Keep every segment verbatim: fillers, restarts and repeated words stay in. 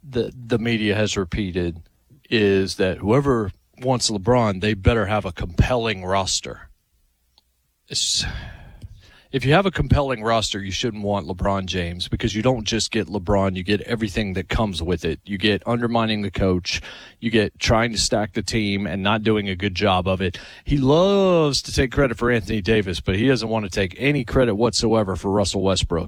the the media has repeated is that whoever wants LeBron, they better have a compelling roster. It's, if you have a compelling roster, you shouldn't want LeBron James, because you don't just get LeBron, you get everything that comes with it. You get undermining the coach, you get trying to stack the team and not doing a good job of it. He loves to take credit for Anthony Davis, but he doesn't want to take any credit whatsoever for Russell Westbrook.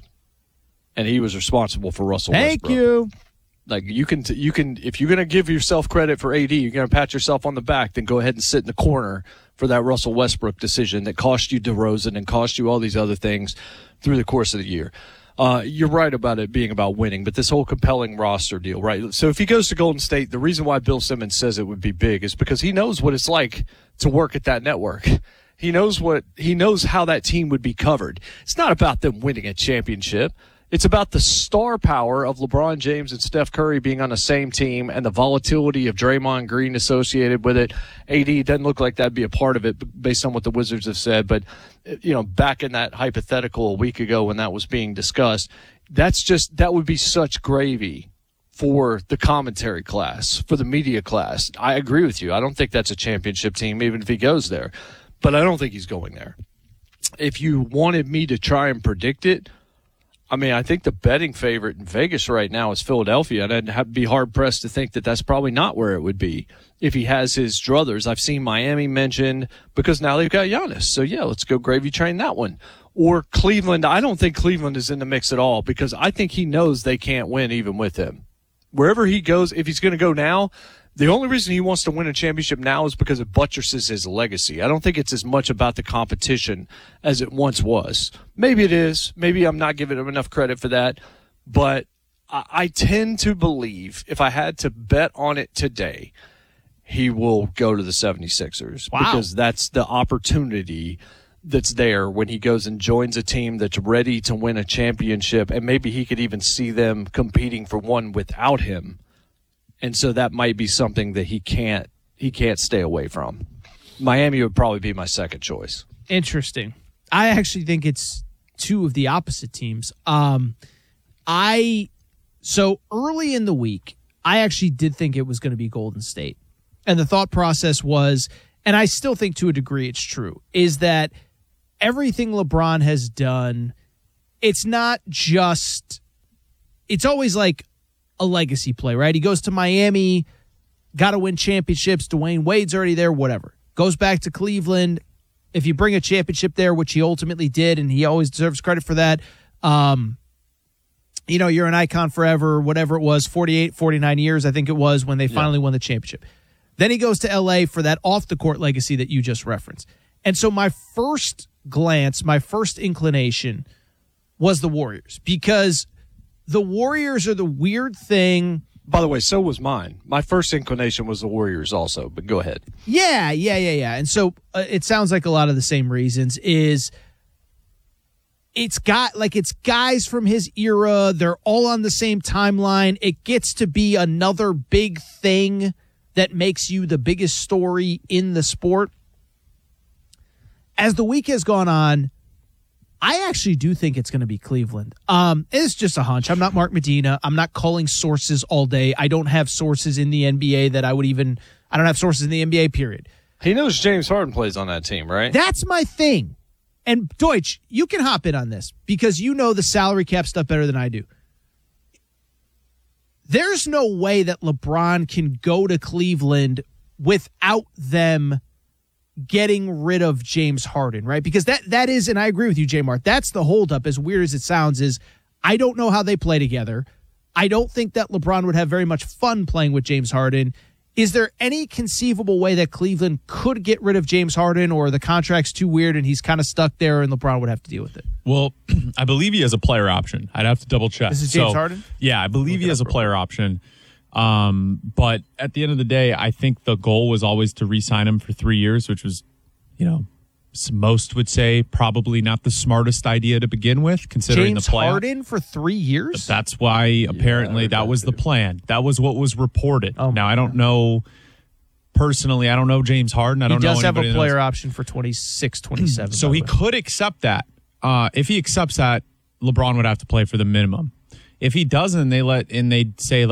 And he was responsible for Russell Thank Westbrook. Thank you. Like, you can, you can, if you're going to give yourself credit for A D, you're going to pat yourself on the back, then go ahead and sit in the corner for that Russell Westbrook decision that cost you DeRozan and cost you all these other things through the course of the year. Uh, you're right about it being about winning, but this whole compelling roster deal, right? So if he goes to Golden State, the reason why Bill Simmons says it would be big is because he knows what it's like to work at that network. He knows what, he knows how that team would be covered. It's not about them winning a championship. It's about the star power of LeBron James and Steph Curry being on the same team and the volatility of Draymond Green associated with it. A D doesn't look like that'd be a part of it based on what the Wizards have said. But, you know, back in that hypothetical a week ago when that was being discussed, that's just, that would be such gravy for the commentary class, for the media class. I agree with you. I don't think that's a championship team, even if he goes there. But I don't think he's going there. If you wanted me to try and predict it, I mean, I think the betting favorite in Vegas right now is Philadelphia, and I'd be hard-pressed to think that that's probably not where it would be if he has his druthers. I've seen Miami mentioned because now they've got Giannis. So, yeah, let's go gravy train that one. Or Cleveland. I don't think Cleveland is in the mix at all because I think he knows they can't win even with him. Wherever he goes, if he's going to go now, the only reason he wants to win a championship now is because it buttresses his legacy. I don't think it's as much about the competition as it once was. Maybe it is. Maybe I'm not giving him enough credit for that. But I, I tend to believe, if I had to bet on it today, he will go to the seventy-sixers. Wow. Because that's the opportunity that's there when he goes and joins a team that's ready to win a championship. And maybe he could even see them competing for one without him. And so that might be something that he can't he can't stay away from. Miami would probably be my second choice. Interesting. I actually think it's two of the opposite teams. Um, I so early in the week, I actually did think it was going to be Golden State. And the thought process was, and I still think to a degree it's true, is that everything LeBron has done, it's not just, it's always like a legacy play, right? He goes to Miami, got to win championships. Dwayne Wade's already there, whatever. Goes back to Cleveland. If you bring a championship there, which he ultimately did, and he always deserves credit for that, um, you know, you're an icon forever, whatever it was, forty-eight, forty-nine years, I think it was, when they finally yeah. won the championship. Then he goes to L A for that off-the-court legacy that you just referenced. And so my first glance, my first inclination was the Warriors, because the Warriors are the weird thing. By the way, so was mine. My first inclination was the Warriors also, but go ahead. Yeah, yeah, yeah, yeah. And so uh, it sounds like a lot of the same reasons is it's got like it's guys from his era. They're all on the same timeline. It gets to be another big thing that makes you the biggest story in the sport. As the week has gone on, I actually do think it's going to be Cleveland. Um, it's just a hunch. I'm not Mark Medina. I'm not calling sources all day. I don't have sources in the N B A that I would even – I don't have sources in the N B A, period. He knows James Harden plays on that team, right? That's my thing. And, Deutsch, you can hop in on this because you know the salary cap stuff better than I do. There's no way that LeBron can go to Cleveland without them – getting rid of James Harden, right? Because that that is, and I agree with you, J-Mart, that's the holdup, as weird as it sounds, is I don't know how they play together. I don't think that LeBron would have very much fun playing with James Harden. Is there any conceivable way that Cleveland could get rid of James Harden, or the contract's too weird and he's kind of stuck there and LeBron would have to deal with it? Well, I believe he has a player option. I'd have to double check. This is James so, Harden? Yeah, I believe he has a player option. Um, but at the end of the day, I think the goal was always to re-sign him for three years, which was, you know, most would say probably not the smartest idea to begin with, considering James the plan. Harden for three years? That's why apparently yeah, that was the plan. That was what was reported. Oh, now, I don't know personally. I don't know James Harden. I don't know He does know have a player knows. option for twenty-six, twenty-seven. So he could accept that. Uh, if he accepts that, LeBron would have to play for the minimum. If he doesn't, they let and they say